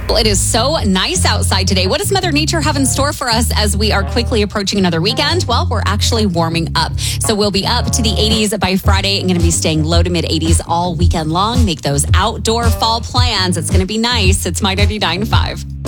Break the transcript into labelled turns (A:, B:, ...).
A: Well, it is so nice outside today. What does Mother Nature have in store for us as we are quickly approaching another weekend? Well, we're actually warming up. So we'll be up to the 80s by Friday and going to be staying low to mid 80s all weekend long. Make those outdoor fall plans. It's going to be nice. It's My 99.5.